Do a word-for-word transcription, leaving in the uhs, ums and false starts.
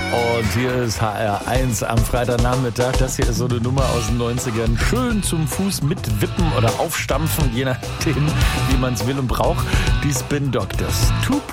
Und hier ist H R eins am Freitagnachmittag. Das hier ist so eine Nummer aus den neunzigern. Schön zum Fuß mitwippen oder aufstampfen, je nachdem, wie man es will und braucht. Die Spin Doctors. Two